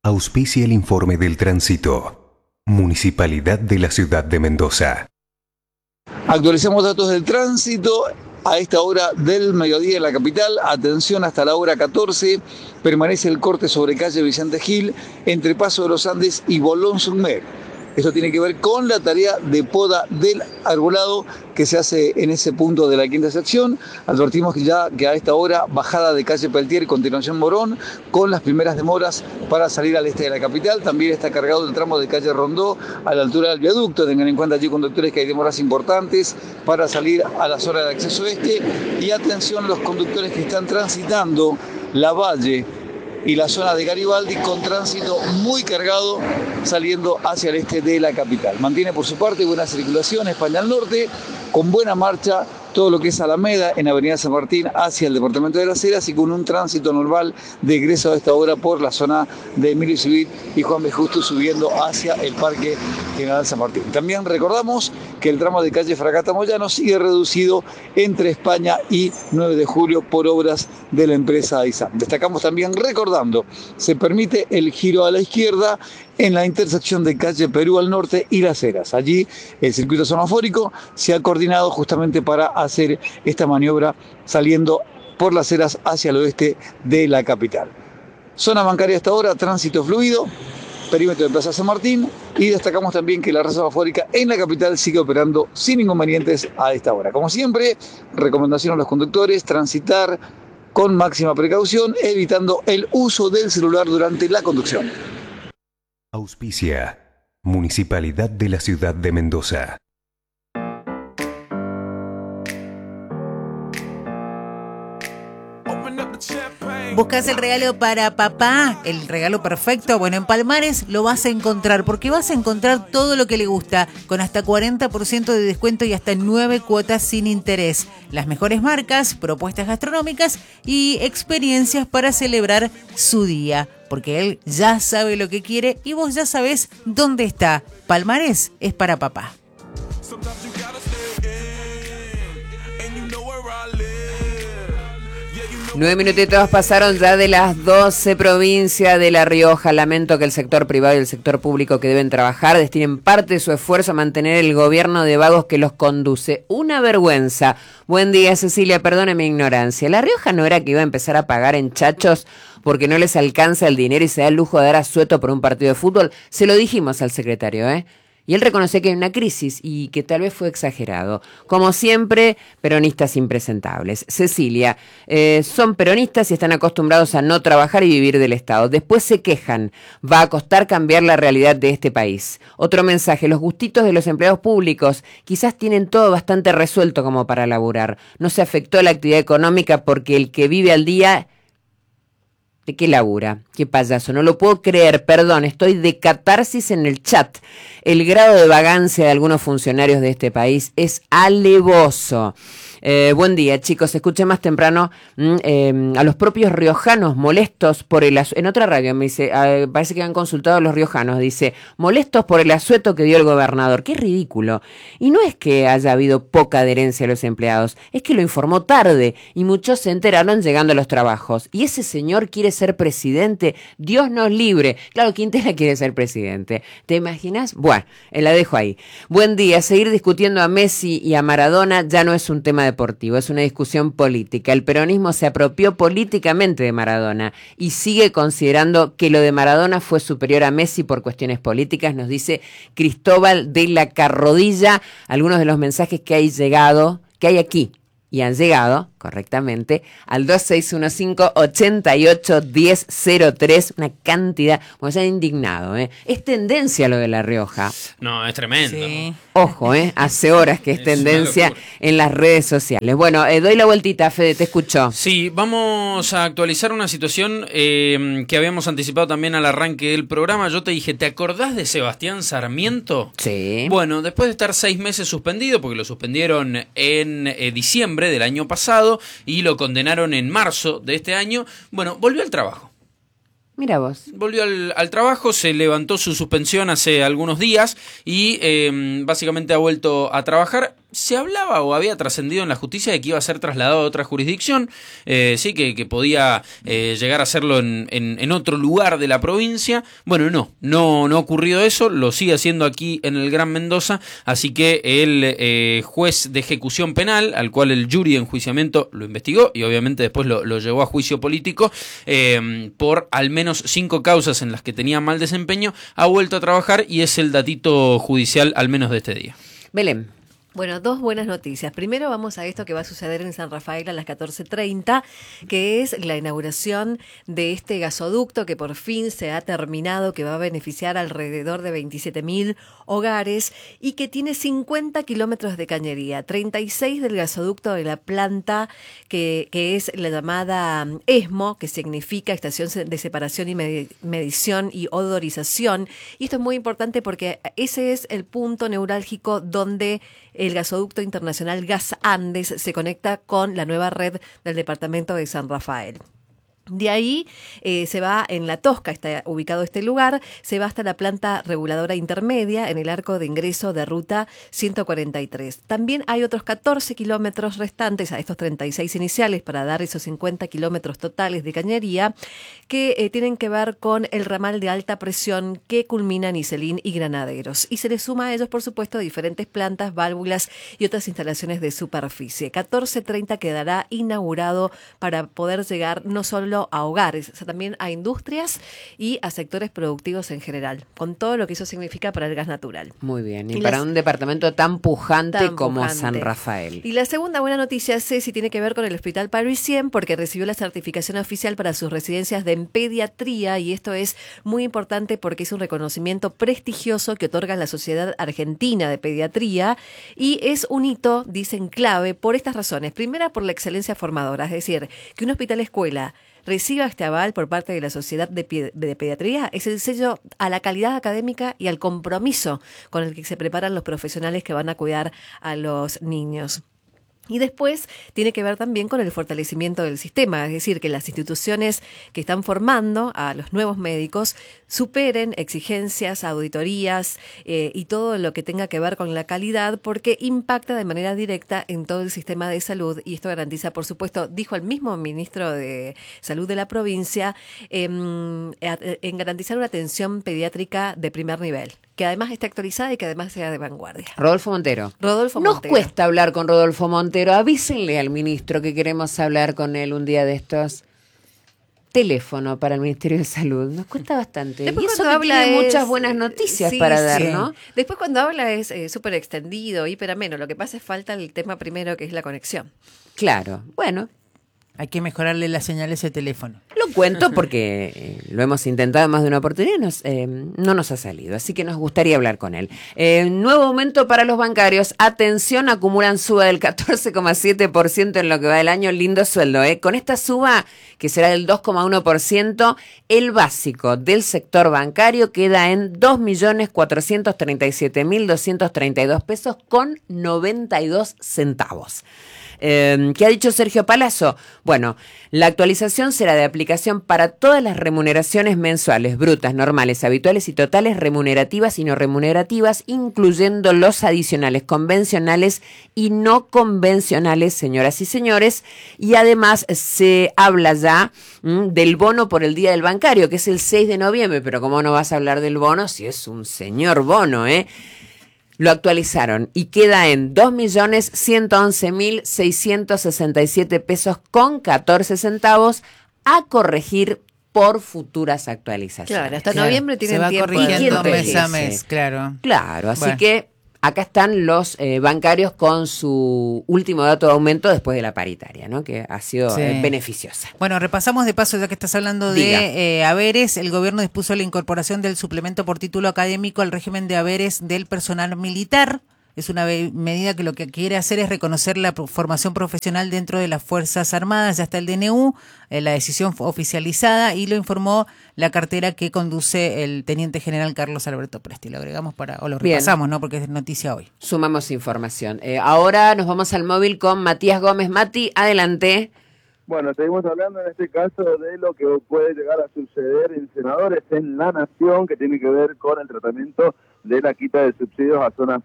Auspicia el informe del tránsito. Municipalidad de la Ciudad de Mendoza. Actualizamos datos del tránsito a esta hora del mediodía en la capital. Atención, hasta la hora 14 permanece el corte sobre calle Vicente Gil entre Paso de los Andes y Bolón-Sumer. Esto tiene que ver con la tarea de poda del arbolado que se hace en ese punto de la quinta sección. Advertimos que a esta hora bajada de calle Peltier, continuación Morón, con las primeras demoras para salir al este de la capital. También está cargado el tramo de calle Rondó a la altura del viaducto. Tengan en cuenta allí, conductores, que hay demoras importantes para salir a la zona de acceso este. Y atención los conductores que están transitando la Valle y la zona de Garibaldi con tránsito muy cargado saliendo hacia el este de la capital. Mantiene por su parte buena circulación España al norte, con buena marcha todo lo que es Alameda en Avenida San Martín hacia el departamento de Las Heras y con un tránsito normal de egreso a esta hora por la zona de Emilio Civit y Juan B. Justo subiendo hacia el Parque General San Martín. También recordamos que el tramo de calle Fragata Moyano sigue reducido entre España y 9 de julio por obras de la empresa AISAM. Destacamos también, recordando, se permite el giro a la izquierda en la intersección de calle Perú al norte y Las Heras. Allí el circuito semafórico se ha coordinado justamente para hacer esta maniobra saliendo por Las Heras hacia el oeste de la capital. Zona bancaria hasta ahora, tránsito fluido, perímetro de Plaza San Martín, y destacamos también que la red semafórica en la capital sigue operando sin inconvenientes a esta hora. Como siempre, recomendación a los conductores: transitar con máxima precaución, evitando el uso del celular durante la conducción. Auspicia Municipalidad de la Ciudad de Mendoza. ¿Buscas el regalo para papá? ¿El regalo perfecto? Bueno, en Palmares lo vas a encontrar, porque vas a encontrar todo lo que le gusta, con hasta 40% de descuento y hasta 9 cuotas sin interés. Las mejores marcas, propuestas gastronómicas y experiencias para celebrar su día, porque él ya sabe lo que quiere y vos ya sabés dónde está. Palmares es para papá. 9 minutitos pasaron ya de las 12, provincia de La Rioja. Lamento que el sector privado y el sector público que deben trabajar destinen parte de su esfuerzo a mantener el gobierno de vagos que los conduce. Una vergüenza. Buen día, Cecilia, perdone mi ignorancia. ¿La Rioja no era que iba a empezar a pagar en chachos porque no les alcanza el dinero y se da el lujo de dar asueto por un partido de fútbol? Se lo dijimos al secretario, Y él reconoció que hay una crisis y que tal vez fue exagerado. Como siempre, peronistas impresentables. Cecilia, son peronistas y están acostumbrados a no trabajar y vivir del Estado. Después se quejan. Va a costar cambiar la realidad de este país. Otro mensaje, los gustitos de los empleados públicos quizás tienen todo bastante resuelto como para laburar. No se afectó la actividad económica porque el que vive al día... ¿De qué labura? Qué payaso, no lo puedo creer, perdón, estoy de catarsis en el chat. El grado de vagancia de algunos funcionarios de este país es alevoso. Buen día, chicos. Escuché más temprano a los propios riojanos molestos por el asueto. En otra radio me dice, parece que han consultado a los riojanos, dice, molestos por el asueto que dio el gobernador. Qué ridículo. Y no es que haya habido poca adherencia a los empleados, es que lo informó tarde y muchos se enteraron llegando a los trabajos. Y ese señor quiere ser presidente. Dios nos libre. Claro, Quintela quiere ser presidente. ¿Te imaginas? Bueno, la dejo ahí. Buen día. Seguir discutiendo a Messi y a Maradona ya no es un tema deportivo, es una discusión política. El peronismo se apropió políticamente de Maradona y sigue considerando que lo de Maradona fue superior a Messi por cuestiones políticas, nos dice Cristóbal de la Carrodilla. Algunos de los mensajes que hay aquí y han llegado correctamente al 2615-88-1003, una cantidad, bueno, se han indignado, Es tendencia lo de La Rioja. No, es tremendo. Sí. Ojo, hace horas que es tendencia en las redes sociales. Bueno, doy la vueltita, Fede, te escucho. Sí, vamos a actualizar una situación que habíamos anticipado también al arranque del programa. Yo te dije, ¿te acordás de Sebastián Sarmiento? Sí. Bueno, después de estar 6 meses suspendido, porque lo suspendieron en diciembre del año pasado, y lo condenaron en marzo de este año, bueno, volvió al trabajo. Mira vos. Volvió al trabajo, se levantó su suspensión hace algunos días y básicamente ha vuelto a trabajar. se hablaba o había trascendido en la justicia de que iba a ser trasladado a otra jurisdicción, sí, que podía llegar a hacerlo en otro lugar de la provincia. Bueno, no ocurrió eso, lo sigue haciendo aquí en el Gran Mendoza, así que el juez de ejecución penal, al cual el jury de enjuiciamiento lo investigó y obviamente después lo llevó a juicio político, por al menos 5 causas en las que tenía mal desempeño, ha vuelto a trabajar y es el datito judicial al menos de este día. Belén. Bueno, dos buenas noticias. Primero vamos a esto que va a suceder en San Rafael a las 14:30, que es la inauguración de este gasoducto que por fin se ha terminado, que va a beneficiar alrededor de 27.000 hogares y que tiene 50 kilómetros de cañería, 36 del gasoducto de la planta que es la llamada ESMO, que significa Estación de Separación y Medición y Odorización. Y esto es muy importante porque ese es el punto neurálgico donde el gasoducto internacional Gas Andes se conecta con la nueva red del departamento de San Rafael. De ahí se va en La Tosca, está ubicado este lugar, se va hasta la planta reguladora intermedia en el arco de ingreso de ruta 143. También hay otros 14 kilómetros restantes a estos 36 iniciales para dar esos 50 kilómetros totales de cañería que tienen que ver con el ramal de alta presión que culmina en Iselín y Granaderos. Y se le suma a ellos, por supuesto, diferentes plantas, válvulas y otras instalaciones de superficie. 14:30 quedará inaugurado para poder llegar no solo a hogares, o sea, también a industrias y a sectores productivos en general, con todo lo que eso significa para el gas natural. Muy bien, y para un departamento tan pujante como San Rafael. Y la segunda buena noticia, Ceci, tiene que ver con el Hospital Parisien, porque recibió la certificación oficial para sus residencias de pediatría, y esto es muy importante porque es un reconocimiento prestigioso que otorga la Sociedad Argentina de Pediatría, y es un hito, dicen, clave por estas razones. Primera, por la excelencia formadora, es decir, que un hospital escuela reciba este aval por parte de la Sociedad de Pediatría es el sello a la calidad académica y al compromiso con el que se preparan los profesionales que van a cuidar a los niños. Y después tiene que ver también con el fortalecimiento del sistema, es decir, que las instituciones que están formando a los nuevos médicos superen exigencias, auditorías y todo lo que tenga que ver con la calidad, porque impacta de manera directa en todo el sistema de salud, y esto garantiza, por supuesto, dijo el mismo ministro de Salud de la provincia, en garantizar una atención pediátrica de primer nivel, que además esté actualizada y que además sea de vanguardia. Rodolfo Montero. Rodolfo Nos Montero. cuesta hablar con Rodolfo Montero. Avísenle al ministro que queremos hablar con él un día de estos. Teléfono para el Ministerio de Salud. Nos cuesta bastante. Después, y eso cuando que habla tiene muchas es, buenas noticias sí, para dar, sí. ¿no? Después cuando habla es súper extendido, hiper ameno. Lo que pasa es falta el tema primero, que es la conexión. Claro. Bueno, Hay que mejorarle las señales de teléfono. lo cuento porque lo hemos intentado en más de una oportunidad y no nos ha salido, así que nos gustaría hablar con él. Nuevo aumento para los bancarios. Atención, acumulan suba del 14,7% en lo que va del año. Lindo sueldo, ¿eh? Con esta suba, que será del 2,1%, el básico del sector bancario queda en 2.437.232 pesos con 92 centavos. ¿Qué ha dicho Sergio Palazzo? Bueno, la actualización será de aplicación para todas las remuneraciones mensuales, brutas, normales, habituales y totales, remunerativas y no remunerativas, incluyendo los adicionales convencionales y no convencionales, señoras y señores. Y además se habla ya del bono por el Día del Bancario, que es el 6 de noviembre, pero ¿cómo no vas a hablar del bono si es un señor bono, eh? Lo actualizaron y queda en 2.111.667 pesos con 14 centavos a corregir por futuras actualizaciones. Claro, hasta noviembre tienen se va tiempo. corrigiendo ¿Quién te mes a dice? mes, claro. Claro, así Bueno. que acá están los bancarios con su último dato de aumento después de la paritaria, ¿no? Que ha sido Sí. beneficiosa. Bueno, repasamos de paso, ya que estás hablando Diga. de haberes. El gobierno dispuso la incorporación del suplemento por título académico al régimen de haberes del personal militar. Es una medida que lo que quiere hacer es reconocer la formación profesional dentro de las Fuerzas Armadas. Ya está el DNU, la decisión fue oficializada y lo informó la cartera que conduce el teniente general Carlos Alberto Presti. Lo agregamos o lo Bien. repasamos, ¿no? Porque es noticia hoy. Sumamos información. Ahora nos vamos al móvil con Matías Gómez. Mati, adelante. Bueno, seguimos hablando en este caso de lo que puede llegar a suceder en senadores en La Nación, que tiene que ver con el tratamiento de la quita de subsidios a zonas